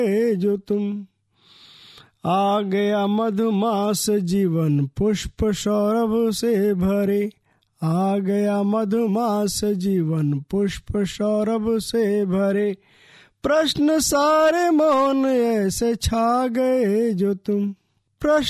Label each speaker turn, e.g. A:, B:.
A: जो तुम। आ गया मधुमास जीवन पुष्प सौरभ से भरे, आ गया मधुमास जीवन पुष्प सौरभ से भरे। प्रश्न सारे मौन ऐसे छा गए जो तुम, प्रश्न